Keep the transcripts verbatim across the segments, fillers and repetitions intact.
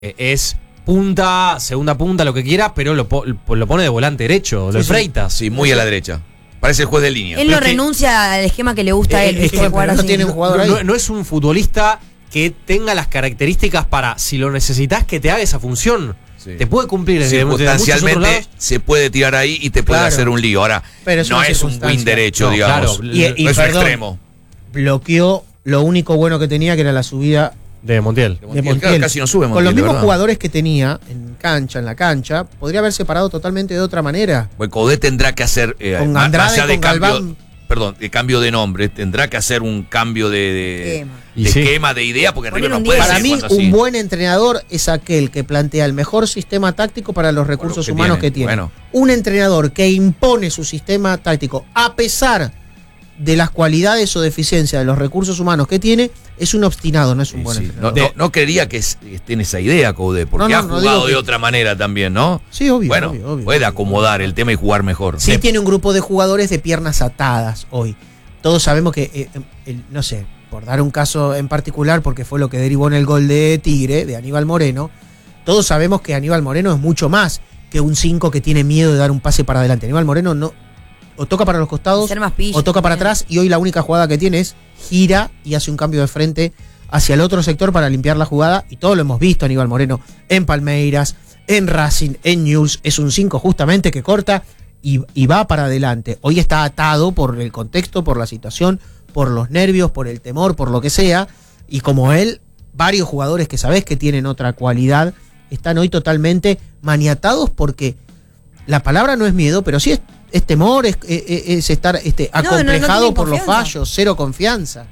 es punta, segunda punta, lo que quiera, pero lo, lo pone de volante derecho, lo sí, enfreitas. Sí, muy a la derecha. Parece el juez de línea. Él no renuncia al esquema que le gusta a él. Es que jugar no, así. tiene un jugador no, no es un futbolista que tenga las características para, si lo necesitas, que te haga esa función. Sí. Te puede cumplir desde, circunstancialmente desde se puede tirar ahí y te puede claro. hacer un lío. Ahora, pero es no es un win derecho, no, digamos. Claro. Y, y no es perdón, un extremo. Bloqueó lo único bueno que tenía, que era la subida de Montiel. De Montiel. Claro, casi no sube Montiel. Con los mismos ¿verdad? jugadores que tenía en cancha, en la cancha, podría haberse parado totalmente de otra manera. Bueno, Coudet tendrá que hacer eh, con más Andrade, allá de con cambio, Galván. perdón, de cambio de nombre, tendrá que hacer un cambio de, de, Esquema. de Sí. esquema, de idea, porque Poner River no un puede diez. Para ser mí, cuando un así. buen entrenador es aquel que plantea el mejor sistema táctico para los recursos que humanos tiene. que tiene. Bueno. Un entrenador que impone su sistema táctico a pesar de las cualidades o deficiencias de los recursos humanos que tiene, es un obstinado, no es un Sí, buen sí. entrenador. No, no, no creería que esté en esa idea, Coudet, porque No, no, ha no jugado digo de que- otra manera también, ¿no? Sí, obvio, Bueno, obvio, obvio, puede obvio. acomodar el tema y jugar mejor. Sí tiene un grupo de jugadores de piernas atadas hoy. Todos sabemos que, eh, el- no sé, por dar un caso en particular, porque fue lo que derivó en el gol de Tigre, de Aníbal Moreno, todos sabemos que Aníbal Moreno es mucho más que un cinco que tiene miedo de dar un pase para adelante. Aníbal Moreno no, o toca para los costados Ser más pillo, o toca para también. atrás, y hoy la única jugada que tiene es gira y hace un cambio de frente hacia el otro sector para limpiar la jugada, y todo lo hemos visto Aníbal Moreno en Palmeiras, en Racing, en Newell's. Es un cinco justamente que corta y, y va para adelante. Hoy está atado por el contexto, por la situación, por los nervios, por el temor, por lo que sea, y como él, varios jugadores que sabés que tienen otra cualidad están hoy totalmente maniatados, porque la palabra no es miedo, pero sí es, es temor, es, es, es estar este, No, no, no acomplejado tienen por los confianza. fallos, cero confianza.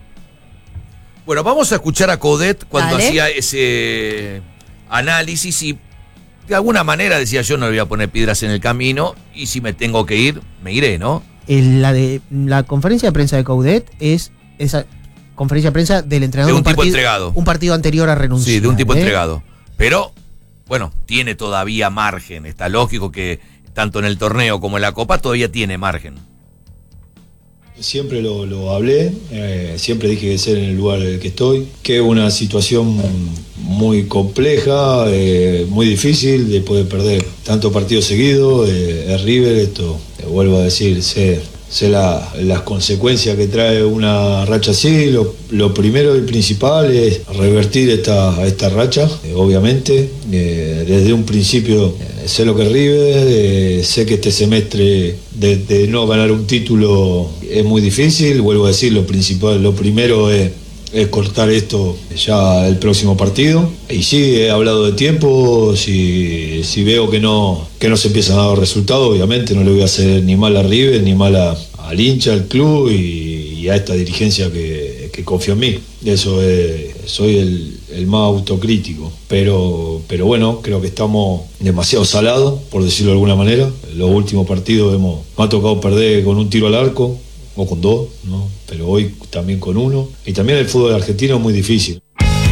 Bueno, vamos a escuchar a Coudet cuando Dale. hacía ese análisis y de alguna manera decía: yo no le voy a poner piedras en el camino y si me tengo que ir, me iré, ¿no? El- la de la conferencia de prensa de Coudet es esa conferencia de prensa del entrenador De un tipo partido, entregado. un partido anterior a renunciar. Sí, de un tipo ¿eh? entregado. Pero, bueno, tiene todavía margen. Está lógico que tanto en el torneo como en la Copa todavía tiene margen. Siempre lo, lo hablé, eh, siempre dije que ser en el lugar en el que estoy, que es una situación muy compleja, eh, muy difícil, después de perder tantos partidos seguidos, eh, es River, esto, eh, vuelvo a decir, sé, sé la- las consecuencias que trae una racha así. Lo, lo primero y principal es revertir esta, esta racha, eh, obviamente, eh, desde un principio. eh, Sé lo que es River, eh, sé que este semestre de, de no ganar un título es muy difícil. Vuelvo a decir, lo principal, lo primero es, es cortar esto ya el próximo partido. Y sí, he hablado de tiempo, si, si veo que no, que no se empiezan a dar resultados, obviamente no le voy a hacer ni mal a River, ni mal a, al hincha, al club y, y a esta dirigencia que, que confía en mí. Eso es, soy el, el más autocrítico, pero, pero bueno, creo que estamos demasiado salados, por decirlo de alguna manera. Los últimos partidos hemos, me ha tocado perder con un tiro al arco, o con dos, ¿no? Pero hoy también con uno. Y también el fútbol argentino es muy difícil.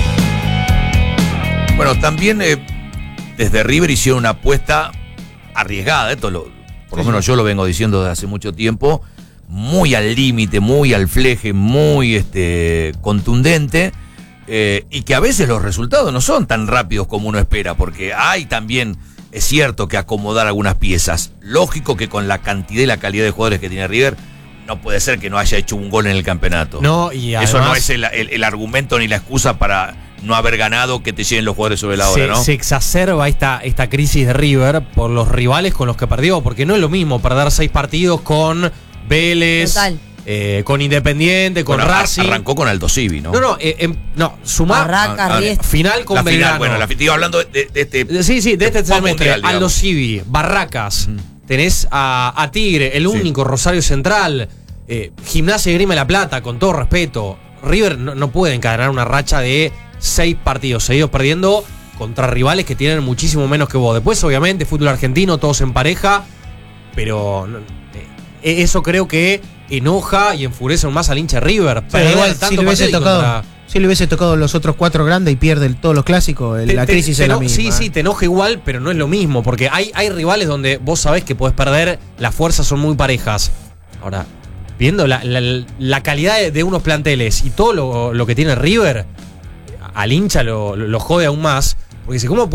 Bueno, también eh, desde River hicieron una apuesta arriesgada, esto lo, por lo menos yo lo vengo diciendo desde hace mucho tiempo, muy al límite, muy al fleje, muy este, contundente, eh, y que a veces los resultados no son tan rápidos como uno espera, porque hay también, es cierto, que acomodar algunas piezas. Lógico que con la cantidad y la calidad de jugadores que tiene River, no puede ser que no haya hecho un gol en el campeonato. No, y además, eso no es el, el, el argumento ni la excusa para no haber ganado que te lleguen los jugadores sobre la hora, se, ¿no? se exacerba esta, esta crisis de River por los rivales con los que perdió, porque no es lo mismo perder seis partidos con Vélez, Total. eh, con Independiente, con Bueno, Racing. arrancó con Aldo Civi, ¿no? No, no, eh, em, no, sumar Barracas, ah, Riestra. final con la final, Belgrano. bueno, la estoy hablando de, de este. Sí, sí, de este Juan semestre. Mundial, digamos. Aldo Civi, Barracas, Ujú. tenés a, a Tigre, el Sí. único, Rosario Central, eh, Gimnasia y Grima de la Plata, con todo respeto. River no, no puede encadenar una racha de seis partidos seguidos perdiendo contra rivales que tienen muchísimo menos que vos. Después, obviamente, fútbol argentino, todos en pareja, pero no, eh, eso creo que enoja y enfurece aún más al hincha de River. Pero Perder igual, tanto si le hubiese partido y tocado, contra- si le hubiese tocado los otros cuatro grandes y pierde el- todos los clásicos, el- Te- la te- crisis te es la eno- misma. Sí, sí, te enoja igual, pero no es lo mismo, porque hay, hay rivales donde vos sabés que podés perder, las fuerzas son muy parejas. Ahora, viendo la, la- la calidad de, de unos planteles y todo lo, lo que tiene River, al hincha lo, lo jode aún más, Porque dice, ¿cómo